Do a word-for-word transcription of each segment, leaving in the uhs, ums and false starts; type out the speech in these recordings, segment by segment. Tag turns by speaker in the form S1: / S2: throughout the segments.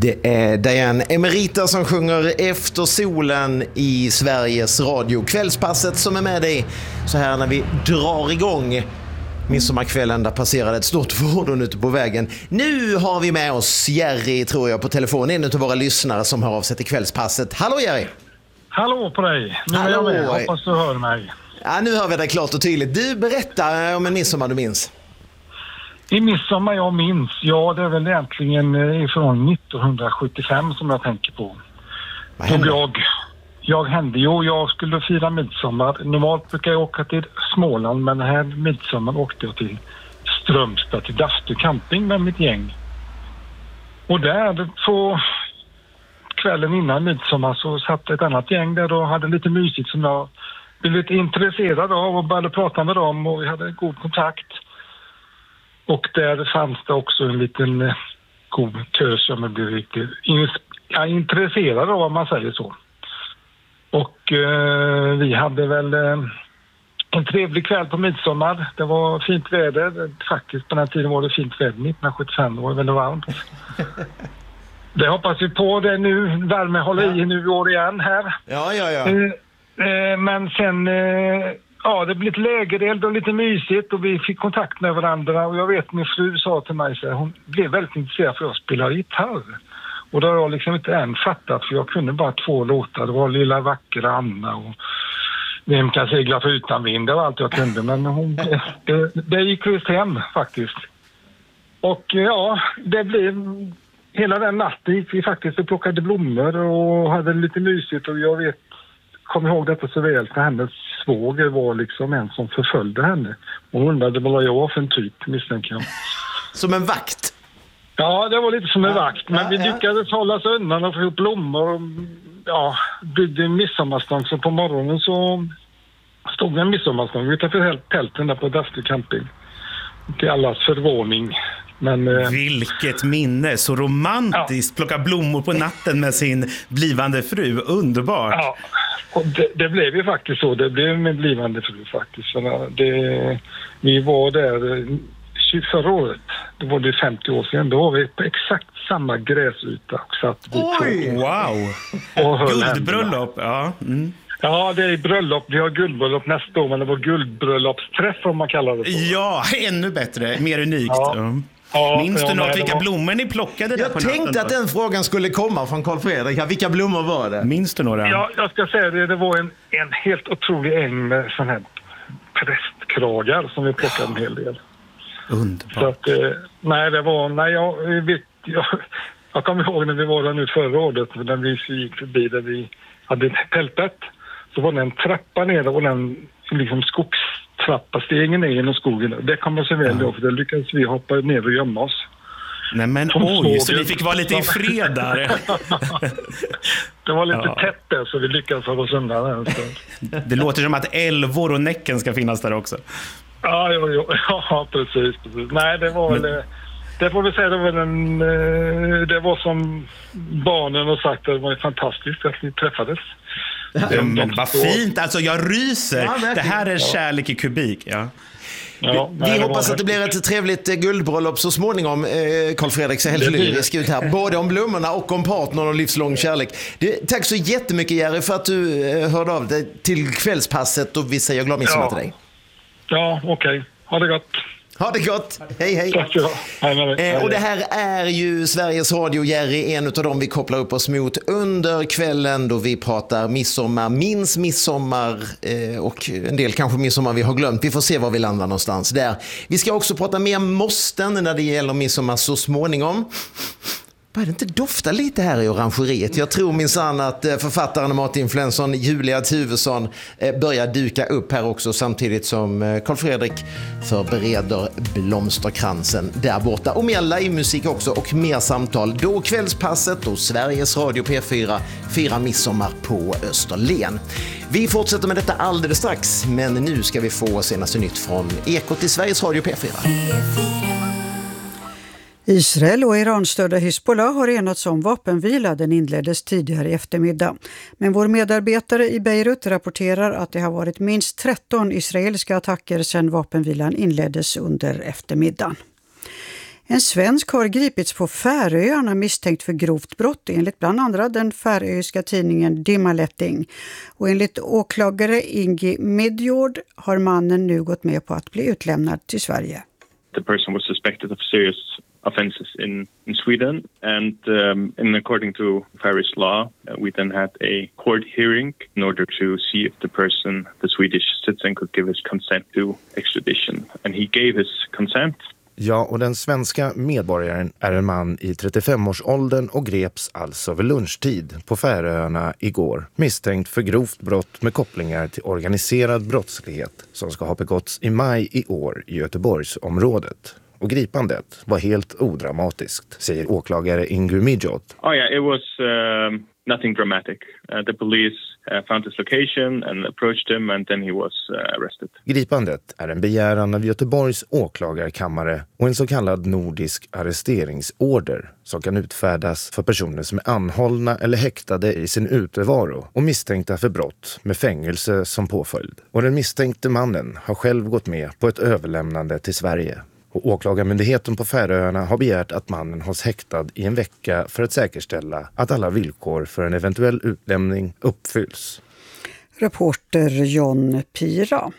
S1: Det är Diane Emerita som sjunger Efter solen i Sveriges Radio. Kvällspasset som är med dig så här när vi drar igång midsommarkvällen. Där passerade ett stort fordon ute på vägen. Nu har vi med oss Jerry, tror jag, på telefon. En av våra lyssnare som har avsett i kvällspasset. Hallå Jerry!
S2: Hallå på dig! Nu är jag med. Hoppas du hör mig.
S1: Ja, nu hör vi det klart och tydligt. Du, berättar om en midsommar du minns.
S2: I midsommar jag minns, ja det är väl egentligen från nittonhundrasjuttiofem som jag tänker på.
S1: Vad hände?
S2: Jag, jag hände ju, jag skulle fira midsommar. Normalt brukar jag åka till Småland, men den här midsommar åkte jag till Strömstad till Dastu camping med mitt gäng. Och där på kvällen innan midsommar så satt ett annat gäng där och hade lite mysigt som jag blev lite intresserad av och började prata med dem och vi hade god kontakt. Och där fanns det också en liten eh, god tös som jag blev riktigt in, ja, intresserad av, om man säger så. Och eh, vi hade väl eh, en trevlig kväll på midsommar. Det var fint väder. Faktiskt på den här tiden var det fint väder. nittonhundrasjuttiofem, det var väldigt varmt. Det hoppas vi på det nu. Värme håller i nu i år igen här.
S1: Ja, ja, ja.
S2: Eh, eh, men sen... Eh, Ja, det blev lite lägereld och lite mysigt och vi fick kontakt med varandra och jag vet min fru sa till mig så här, hon blev väldigt intresserad för att jag spelar gitarr. Och då har jag liksom inte än fattat för jag kunde bara två låtar. Det var Lilla vackra Anna och Vem kan segla för utan vind, det var allt jag kunde. Men hon, det, det gick just hem faktiskt. Och ja, det blev hela den natten gick vi faktiskt och plockade blommor och hade lite mysigt och jag vet, kom ihåg detta så väl för hennes svåger var liksom en som förföljde henne. Hon undrade vad jag var för en typ, misstänker jag.
S1: Som en vakt?
S2: Ja, det var lite som en
S1: ja,
S2: vakt. Men
S1: ja,
S2: vi
S1: ja.
S2: lyckades hålla oss undan och få upp blommor och ja, byggde en midsommarstång. Så på morgonen så stod en midsommarstång utanför tälten där på Dastu camping. Till allas förvåning. Men, eh,
S3: vilket minne, så romantiskt. Ja. Plocka blommor på natten med sin blivande fru, underbart.
S2: Ja, och det, det blev ju faktiskt så. Det blev min blivande fru faktiskt. För det, vi var där förra året, då var det femtio år sedan. Då var vi på exakt samma gräsyta och satt vid
S3: Oj, wow. Guldbröllop, ja. Mm.
S2: Ja, det är bröllop. Vi har guldbröllop nästa år, men det var guldbröllopsträff om man kallar det så.
S3: Ja, ännu bättre. Mer unikt.
S2: Ja.
S3: Ja.
S2: Ja,
S3: minns du
S2: ja,
S3: något
S2: nej,
S3: vilka
S2: var...
S3: blommor ni plockade där
S1: jag
S3: på
S1: tänkte
S3: natten?
S1: att den frågan skulle komma från Carl Fredrik. Ja, vilka blommor var det?
S3: Minns du några?
S2: Ja, jag ska säga det. Det var en, en helt otrolig äng med sån här prästkragar som vi plockade en hel del.
S3: Underbart.
S2: Så att, eh, nej, det var... Nej, jag, vet, jag, jag kommer ihåg när vi var där nu förra året, när vi gick förbi där vi hade tältet. Så var det en trappa ner och den liksom skogstrappa stegen ner genom skogen. Det kom man så väl då, för det lyckades vi hoppa ner och gömma oss.
S3: Nej men oj, så ni fick vara lite i fred där.
S2: Det var lite
S3: ja.
S2: tätt där så vi lyckades hålla oss undan.
S3: Det låter som att älvor och näcken ska finnas där också.
S2: Ja, ja, ja, ja precis, precis. Nej, det var men... väl... Det får vi säga, det var, en, det var som barnen har sagt, det var fantastiskt att ni träffades.
S3: Ja, men de vad fint, alltså jag ryser. Ja, det här är kärlek i kubik, ja.
S2: Ja,
S1: vi
S2: nej,
S1: vi hoppas
S2: var...
S1: att det blir ett trevligt guldbröllop så småningom. Carl Fredrik ser helt lyrisk ut här. Både om blommorna och om partnern och livslång kärlek. Det, tack så jättemycket Jerry för att du hörde av dig till kvällspasset och vi säger glad midsommar
S2: ja.
S1: till dig.
S2: Ja, okej. Okay. Ha det gott.
S1: Ha det gott. Hej, hej.
S2: Tack så hej, hej, hej.
S1: Eh, och det här är ju Sveriges Radio, Jerry, en av dem vi kopplar upp oss mot under kvällen då vi pratar midsommar, minns midsommar eh, och en del kanske midsommar vi har glömt. Vi får se var vi landar någonstans där. Vi ska också prata mer måsten när det gäller midsommar så småningom. Börjar det inte dofta lite här i orangeriet? Jag tror minsann att författaren och matinfluencern Julia Tuvesson börjar duka upp här också samtidigt som Carl Fredrik förbereder blomsterkransen där borta. Och mer livemusik också och mer samtal. Då kvällspasset och Sveriges Radio P fyra firar midsommar på Österlen. Vi fortsätter med detta alldeles strax, men nu ska vi få senaste nytt från Ekot i Sveriges Radio P fyra.
S4: Israel och Iran-stödda Hezbollah har enats om vapenvila. Den inleddes tidigare i eftermiddag. Men vår medarbetare i Beirut rapporterar att det har varit minst tretton israeliska attacker sedan vapenvilan inleddes under eftermiddagen. En svensk har gripits på Färöarna misstänkt för grovt brott enligt bland andra den färöiska tidningen Dimaletting. Och enligt åklagare Ingi Midjord har mannen nu gått med på att bli utlämnad till Sverige.
S5: The person was suspected of serious offences in, in Sweden, and um, and according to Faroese law, uh, we then had a court hearing in order to see if the person, the Swedish citizen, could give his consent to extradition, and he gave his consent.
S6: Ja, och den svenska medborgaren är en man i trettiofem-årsåldern och greps alltså vid lunchtid på Färöarna igår, misstänkt för grovt brott med kopplingar till organiserad brottslighet som ska ha begåtts i maj i år i Göteborgsområdet. Och gripandet var helt odramatiskt, säger åklagare Ingu Midjord.
S5: Oh yeah, it was um, nothing dramatic. Uh, the police uh, found his location and approached him, and then he was uh, arrested.
S6: Gripandet är en begäran av Göteborgs åklagarkammare och en så kallad nordisk arresteringsorder som kan utfärdas för personer som är anhållna eller häktade i sin utevaro och misstänkta för brott med fängelse som påföljd. Och den misstänkte mannen har själv gått med på ett överlämnande till Sverige. Och åklagarmyndigheten på Färöarna har begärt att mannen hålls häktad i en vecka för att säkerställa att alla villkor för en eventuell utlämning uppfylls.
S4: Reporter John Pira.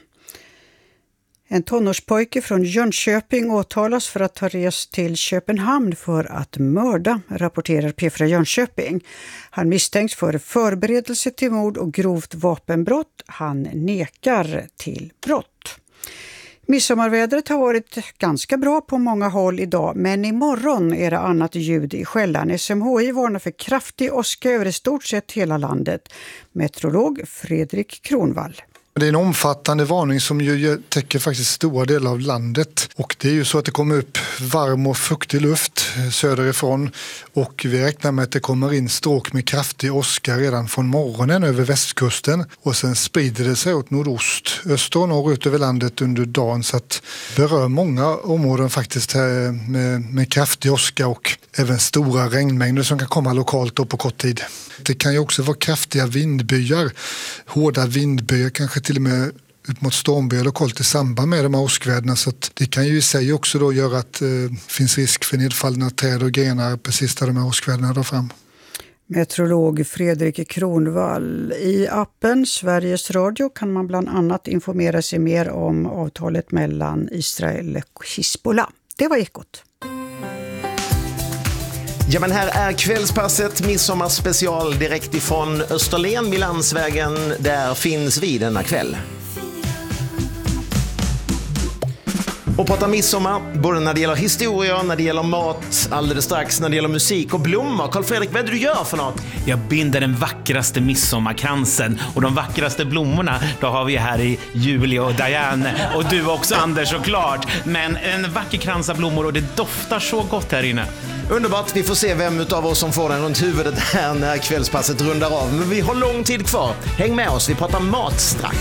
S4: En tonårspojke från Jönköping åtalas för att ha rest till Köpenhamn för att mörda, rapporterar P fyra Jönköping. Han misstänks för förberedelse till mord och grovt vapenbrott. Han nekar till brott. Midsommarvädret har varit ganska bra på många håll idag, men imorgon är det annat ljud i skällan. S M H I varnar för kraftig åska över i stort sett hela landet. Meteorolog Fredrik Kronvall.
S7: Det är en omfattande varning som ju täcker faktiskt stora delar av landet, och det är ju så att det kommer upp varm och fuktig luft söderifrån, och vi räknar med att det kommer in stråk med kraftig åska redan från morgonen över västkusten, och sen sprider det sig åt nordost, öster och norrut över landet under dagen, så att det berör många områden faktiskt här med, med kraftig åska och även stora regnmängder som kan komma lokalt då på kort tid. Det kan ju också vara kraftiga vindbyar, hårda vindbyar, kanske till och med upp mot stormbyar lokalt i samband med de här åskväderna, så att det kan ju i sig också då göra att det eh, finns risk för nedfallna träd och grenar precis där de här åskväderna drar fram.
S4: Meteorolog Fredrik Kronvall. I appen Sveriges Radio kan man bland annat informera sig mer om avtalet mellan Israel och Hizbollah. Det var Ekot.
S1: Ja, men här är kvällspasset, midsommarspecial direkt ifrån Österlen vid Landsvägen. Där finns vi denna kväll. Och prata midsommar, både när det gäller historia, när det gäller mat, alldeles strax när det gäller musik och blommor. Carl Fredrik, vad är det du gör för något?
S3: Jag binder den vackraste midsommarkransen, och de vackraste blommorna, då har vi här i Julia och Diane, och du också Anders såklart. Men en vacker krans av blommor, och det doftar så gott här inne.
S1: Underbart, vi får se vem utav oss som får den runt huvudet här när kvällspasset rundar av. Men vi har lång tid kvar. Häng med oss, vi pratar mat strax.